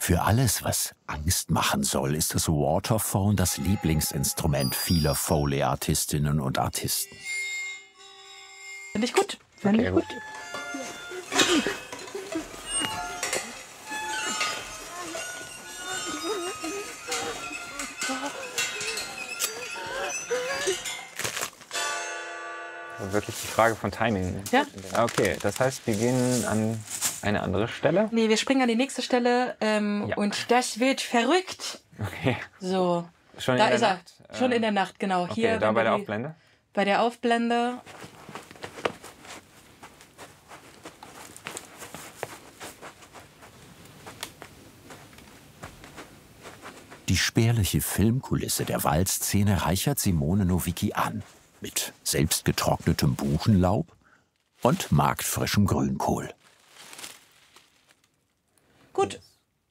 Für alles, was Angst machen soll, ist das Waterphone das Lieblingsinstrument vieler Foley-Artistinnen und Artisten. Finde ich gut. Finde ich gut. Wirklich die Frage von Timing. Ja. Okay, das heißt, wir gehen an eine andere Stelle. Nee, wir springen an die nächste Stelle Ja. und das wird verrückt. Okay. So, Schon da in der ist er. Nacht? Schon in der Nacht, genau. Okay, Hier, da wenn bei wir der die- Aufblende? Bei der Aufblende. Die spärliche Filmkulisse der Waldszene reichert Simone Nowicki an. Mit selbstgetrocknetem Buchenlaub und marktfrischem Grünkohl. Gut.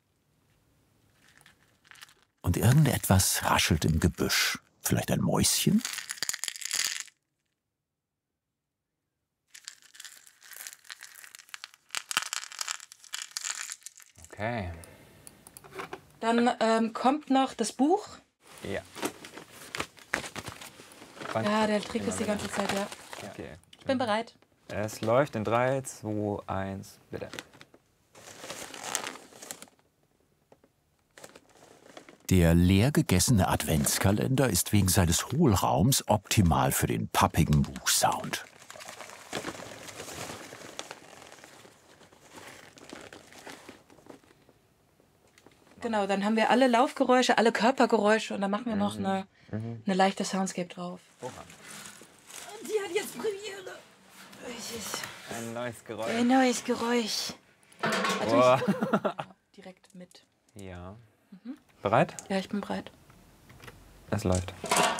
Und irgendetwas raschelt im Gebüsch. Vielleicht ein Mäuschen? Okay. Dann kommt noch das Buch. Ja. Ja, der Trick ist die ganze Zeit, ja. Okay. Ich bin bereit. Es läuft in 3, 2, 1, bitte. Der leer gegessene Adventskalender ist wegen seines Hohlraums optimal für den pappigen Buchsound. Genau, dann haben wir alle Laufgeräusche, alle Körpergeräusche und dann machen wir noch eine leichte Soundscape drauf. Die hat jetzt Premiere. Ein neues Geräusch. Ein neues Geräusch. Boah. Direkt mit. Ja. Bereit? Ja, ich bin bereit. Es läuft.